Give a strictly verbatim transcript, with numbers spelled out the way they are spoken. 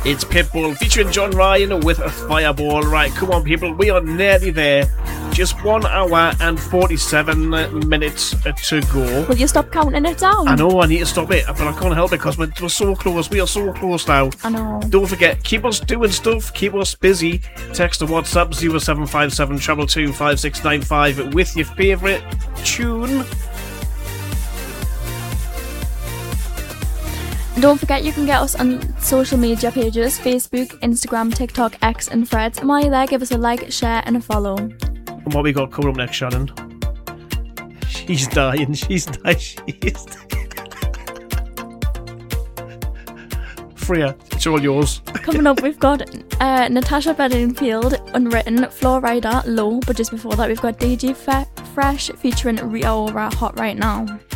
It's Pitbull featuring John Ryan with a Fireball. Right, come on, people, we are nearly there. Just one hour and forty-seven minutes to go. Will you stop counting it down? I know, I need to stop it, but I can't help it because we're, we're so close. We are so close now. I know. Don't forget, keep us doing stuff, keep us busy. Text or WhatsApp zero seven five seven two two five six nine five with your favourite tune. Don't forget you can get us on social media pages, Facebook, Instagram, TikTok, X and Threads. And while you're there, give us a like, share and a follow. And what we got coming up next, Shannon? She's dying, she's dying, she's dying. Freya, it's all yours. Coming up, we've got uh, Natasha Bedingfield, Unwritten, Floor Rider, Low. But just before that, we've got D J Fe- Fresh featuring Rita Ora, Hot Right Now.